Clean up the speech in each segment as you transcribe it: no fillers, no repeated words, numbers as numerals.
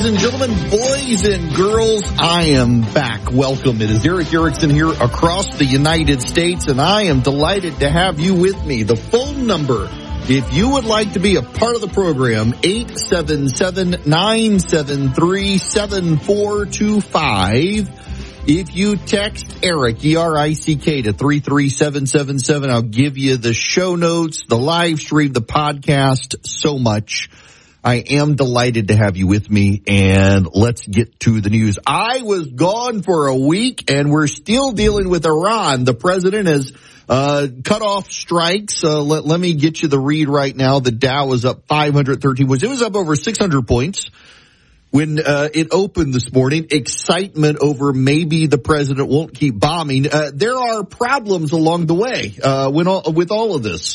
Ladies and gentlemen, boys and girls, I am back. Welcome. It is Eric Erickson here across the United States, and I am delighted to have you with me. The phone number, if you would like to be a part of the program, 877-973-7425. If you text Eric, E-R-I-C-K, to 33777, I'll give you the show notes, the live stream, the podcast, so much. I am delighted to have you with me, and let's get to the news. I was gone for a week, and we're still dealing with Iran. The president has cut off strikes. Let me get you the read right now. The Dow was up 513 points. It was up over 600 points when it opened this morning. Excitement over maybe the president won't keep bombing. There are problems along the way with all of this.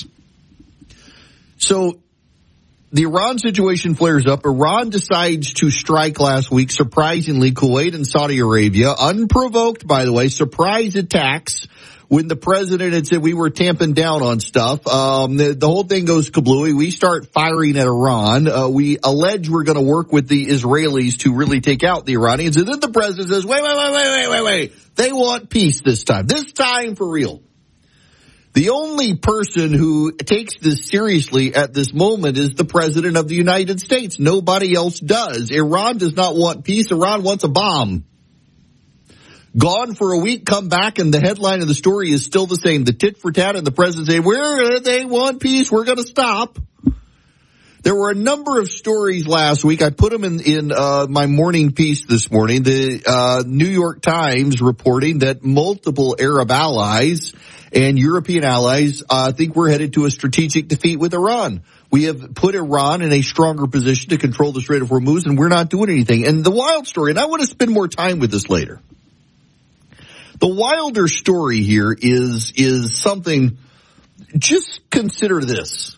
So the Iran situation flares up. Iran decides to strike last week, surprisingly, Kuwait and Saudi Arabia. Unprovoked, by the way, surprise attacks when the president had said we were tamping down on stuff. The whole thing goes kablooey. We start firing at Iran. We allege we're going to work with the Israelis to really take out the Iranians. And then the president says, wait. They want peace this time. This time for real. The only person who takes this seriously at this moment is the president of the United States. Nobody else does. Iran does not want peace. Iran wants a bomb. Gone for a week, come back, and the headline of the story is still the same. The tit for tat, and the president saying, they want peace. We're going to stop. There were a number of stories last week. I put them in my morning piece this morning. The New York Times reporting that multiple Arab allies and European allies think we're headed to a strategic defeat with Iran. We have put Iran in a stronger position to control the Strait of Hormuz, and we're not doing anything. And the wild story, and I want to spend more time with this later. The wilder story here is something, just consider this.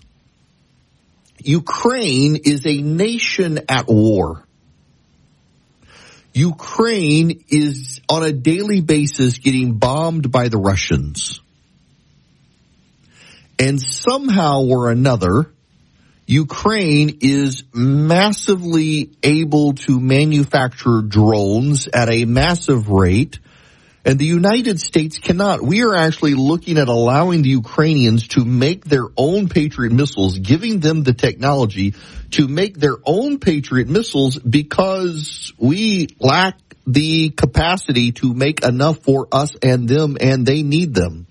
Ukraine is a nation at war. Ukraine is on a daily basis getting bombed by the Russians. And somehow or another, Ukraine is massively able to manufacture drones at a massive rate, and the United States cannot. We are actually looking at allowing the Ukrainians to make their own Patriot missiles, giving them the technology to make their own Patriot missiles because we lack the capacity to make enough for us and them, and they need them.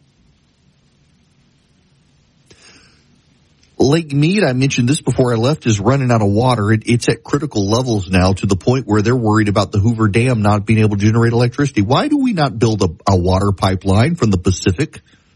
Lake Mead, I mentioned this before I left, is running out of water. It's at critical levels now to the point where they're worried about the Hoover Dam not being able to generate electricity. Why do we not build a water pipeline from the Pacific